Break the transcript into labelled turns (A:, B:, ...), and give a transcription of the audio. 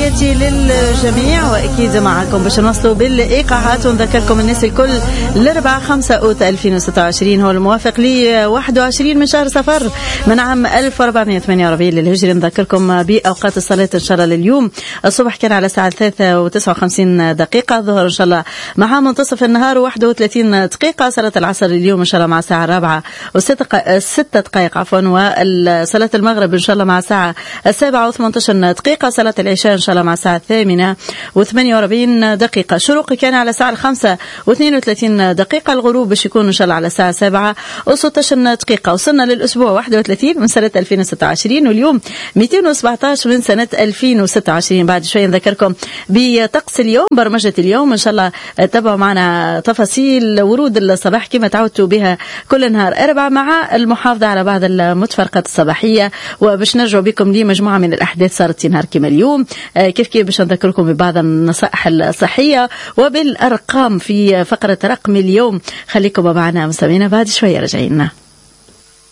A: تحياتي للجميع، وأكيد معكم باش نوصلوا بالإيقاعات. ونذكركم الناس الكل الأربعاء 5 أوت 2026 هو الموافق لي 21 من شهر صفر من عام 1448 للهجري. نذكركم بأوقات الصلاة إن شاء الله لليوم. الصبح كان على الساعة 3:59 دقيقة، الظهر إن شاء الله مع منتصف النهار 31 دقيقة، صلاة العصر اليوم إن شاء الله مع الساعة 4:06 دقائق عفوا، وصلاة المغرب إن شاء الله مع الساعة 7:18 دقيقة، صلاة العشاء إن شاء الله مع الساعة 8:48 دقيقة. شروق كان على الساعة 5:32 دقيقة، الغروب باش يكون إن شاء الله على الساعة 7:16 دقيقة. وصلنا للأسبوع 31 من سنة 2026 واليوم 217 من سنة 2026. بعد شوي نذكركم بطقس اليوم، برمجة اليوم إن شاء الله تابعوا معنا تفاصيل ورود الصباح كما تعودتوا بها كل نهار أربعة، مع المحافظة على بعض المتفرقات الصباحية، وباش نرجع بكم لمجموعة من الأحداث صارت نهار كما اليوم. كيف باش نذكركم ببعض النصائح الصحية وبالأرقام في فقرة رقم اليوم. خليكم معنا مستمعينا، بعد شوية رجعينا.